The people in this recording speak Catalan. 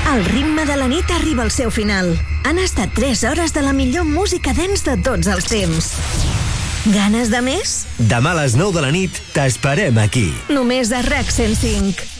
El ritme de la nit arriba al seu final. Han estat 3 hores de la millor música dance de tots els temps. Ganes de més? Demà a les 9 de la nit t'esperem aquí. Només a RAC 105.